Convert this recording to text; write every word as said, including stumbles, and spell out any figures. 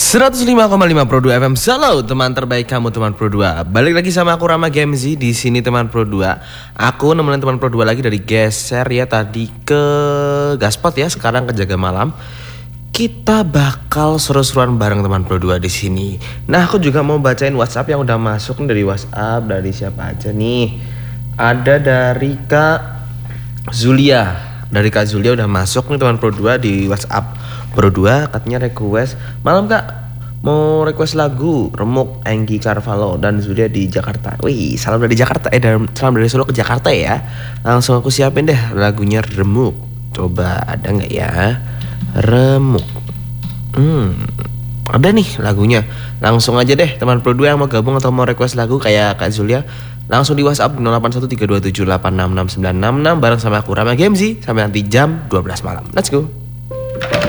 seratus lima koma lima Pro dua F M Solo, teman terbaik kamu teman Pro dua. Balik lagi sama aku Rama Gamezi di sini teman Pro dua. Aku nemenin teman Pro dua lagi dari geser ya tadi ke Gaspot ya, sekarang ke Jaga Malam. Kita bakal seru-seruan bareng teman Pro dua di sini. Nah, aku juga mau bacain WhatsApp yang udah masuk nih, dari WhatsApp dari siapa aja nih. Ada dari Kak Zulia. Dari Kak Zulia udah masuk nih teman Pro dua di WhatsApp Pro dua, katanya request malam kak, mau request lagu Remuk Enggi Carvalho dan Zulia di Jakarta. Wih, salam dari Jakarta, eh dari, salam dari Solo ke Jakarta ya. Langsung aku siapin deh lagunya Remuk. Coba ada nggak ya Remuk? Hmm, ada nih lagunya. Langsung aja deh teman Pro dua yang mau gabung atau mau request lagu kayak Kak Zulia, langsung di WhatsApp nol delapan satu tiga dua tujuh delapan enam enam sembilan enam enam bareng sama aku Rama Gamezi sampai nanti jam dua belas malam. Let's go.